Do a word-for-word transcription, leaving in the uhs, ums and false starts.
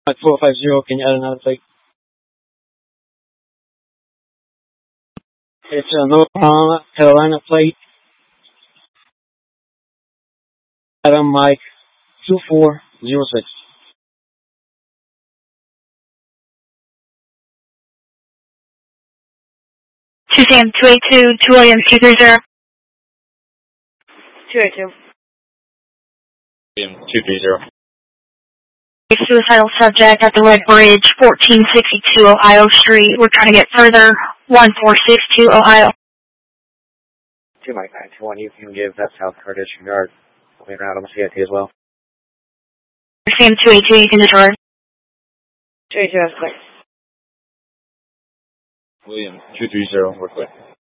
At four five zero, can you add another plate? It's a North Carolina, Carolina plate. Adam Mike two four zero six. two Sam two eight two, two Williams two three zero. two eight two. Williams two three zero. Suicidal subject at the Red Bridge, fourteen sixty-two Ohio Street. We're trying to get further, one four six two Ohio. two Mike nine two one, you can give that South Curtis yard. Wait around on the C I T as well. Sam two eight two, you can discharge. two eight two, that's clear. Williams two three zero, we're clear.